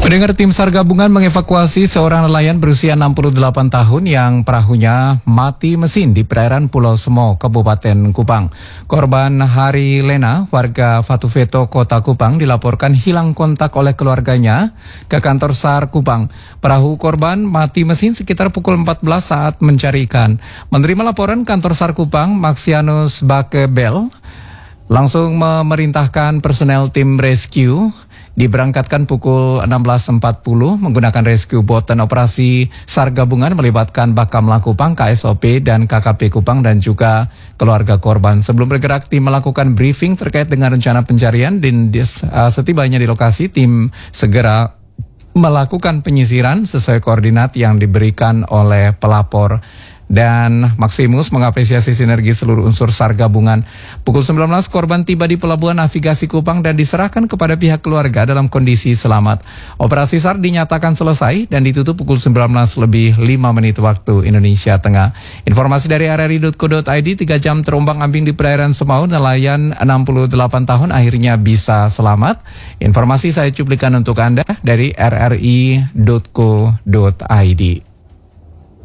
Pendengar, tim SAR gabungan mengevakuasi seorang nelayan berusia 68 tahun yang perahunya mati mesin di perairan Pulau Semo, Kabupaten Kupang. Korban Hari Lena, warga Fatufeto, Kota Kupang, dilaporkan hilang kontak oleh keluarganya ke kantor SAR Kupang. Perahu korban mati mesin sekitar pukul 14 saat mencari ikan. Menerima laporan, kantor SAR Kupang, Maxianus Bakebel, langsung memerintahkan personel tim rescue diberangkatkan pukul 16.40 menggunakan rescue boat, dan operasi SAR gabungan melibatkan Bakamla Kupang, KSOP, dan KKP Kupang dan juga keluarga korban. Sebelum bergerak, tim melakukan briefing terkait dengan rencana pencarian dan setibanya di lokasi, tim segera melakukan penyisiran sesuai koordinat yang diberikan oleh pelapor. Dan Maximus mengapresiasi sinergi seluruh unsur SAR gabungan. Pukul 19 korban tiba di Pelabuhan Navigasi Kupang dan diserahkan kepada pihak keluarga dalam kondisi selamat. Operasi SAR dinyatakan selesai dan ditutup pukul 19:05 waktu Indonesia Tengah. Informasi dari rri.co.id, 3 jam terombang-ambing di perairan Semau, nelayan 68 tahun akhirnya bisa selamat. Informasi saya cuplikan untuk Anda dari rri.co.id.